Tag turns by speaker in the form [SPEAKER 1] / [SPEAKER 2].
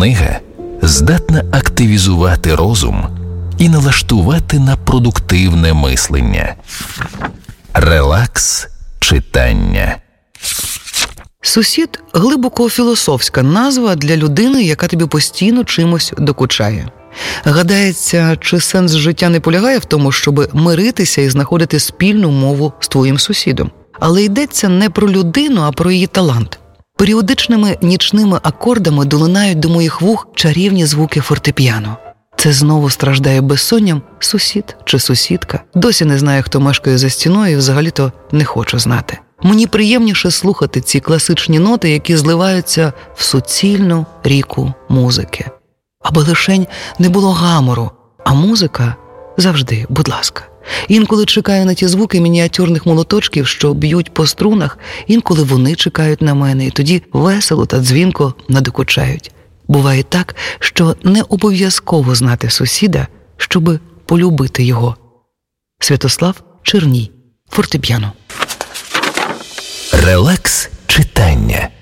[SPEAKER 1] Книга здатна активізувати розум і налаштувати на продуктивне мислення. Релакс читання.
[SPEAKER 2] Сусід – глибоко філософська назва для людини, яка тобі постійно чимось докучає. Гадається, чи сенс життя не полягає в тому, щоб миритися і знаходити спільну мову з твоїм сусідом. Але йдеться не про людину, а про її талант. Періодичними нічними акордами долинають до моїх вух чарівні звуки фортепіано. Це знову страждає безсонням сусід чи сусідка. Досі не знаю, хто мешкає за стіною, і взагалі-то не хочу знати. Мені приємніше слухати ці класичні ноти, які зливаються в суцільну ріку музики. Аби лишень не було гамору, а музика завжди, будь ласка. Інколи чекаю на ті звуки мініатюрних молоточків, що б'ють по струнах, інколи вони чекають на мене, і тоді весело та дзвінко надокучають. Буває так, що не обов'язково знати сусіда, щоби полюбити його. Святослав Черній. Фортепіано.
[SPEAKER 1] Релакс читання.